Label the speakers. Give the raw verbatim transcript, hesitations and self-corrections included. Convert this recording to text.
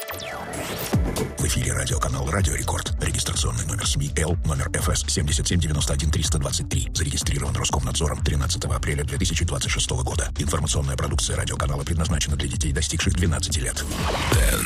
Speaker 1: В эфире радиоканал «Радио Рекорд». Регистрационный номер СМИ Л, номер эф эс семь семь девять один три два три. Зарегистрирован Роскомнадзором тринадцатого апреля две тысячи двадцать шестого года. Информационная продукция радиоканала предназначена для детей, достигших двенадцати лет. Дэн